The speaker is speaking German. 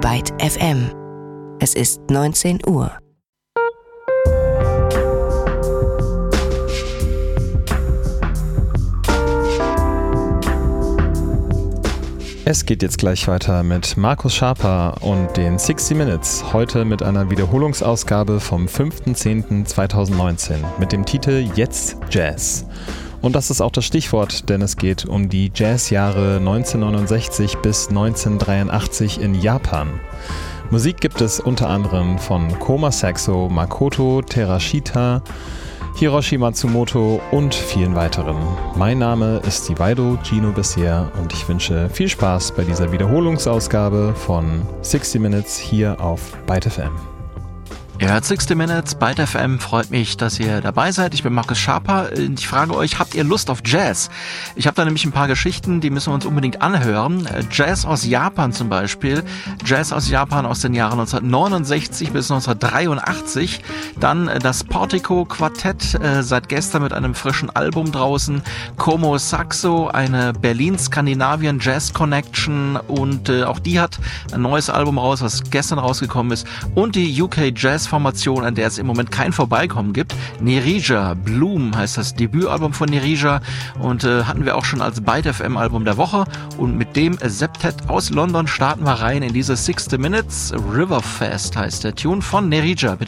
Byte FM. Es ist 19 Uhr. Es geht jetzt gleich weiter mit Markus Schaper und den 60 Minutes, heute mit einer Wiederholungsausgabe vom 5.10.2019 mit dem Titel Jetzt Jazz. Und das ist auch das Stichwort, denn es geht um die Jazzjahre 1969 bis 1983 in Japan. Musik gibt es unter anderem von Koma Saxo, Makoto Terashita, Hiroshi Matsumoto und vielen weiteren. Mein Name ist Divido Gino Bessier und ich wünsche viel Spaß bei dieser Wiederholungsausgabe von 60 Minutes hier auf Byte FM. Ihr hört 60 Minutes, Byte FM, freut mich, dass ihr dabei seid. Ich bin Markus Schaper und ich frage euch, habt ihr Lust auf Jazz? Ich habe da nämlich ein paar Geschichten, die müssen wir uns unbedingt anhören. Jazz aus Japan zum Beispiel. Jazz aus Japan aus den Jahren 1969 bis 1983. Dann das Portico Quartett, seit gestern mit einem frischen Album draußen. Como Saxo, eine Berlin-Skandinavien Jazz Connection und auch die hat ein neues Album raus, was gestern rausgekommen ist. Und die UK Jazz Formation, an der es im Moment kein Vorbeikommen gibt. Nerija, Bloom heißt das Debütalbum von Nerija und hatten wir auch schon als Byte FM Album der Woche und mit dem Septet aus London starten wir rein in diese 60 Minutes. Riverfest heißt der Tune von Nerija. Bitte